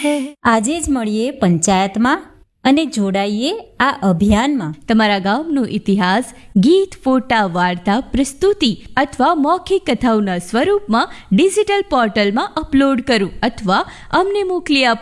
આજે જ મળીએ પંચાયતમાં અને જોડાઈએ આ અભિયાનમાં. તમારા ગામનો ઇતિહાસ ગીત, ફોટા, વાર્તા, પ્રસ્તુતિ અથવા મૌખિક કથાઓના સ્વરૂપમાં ડિજિટલ પોર્ટલમાં અપલોડ કરો અથવા અમને મોકલી આપો.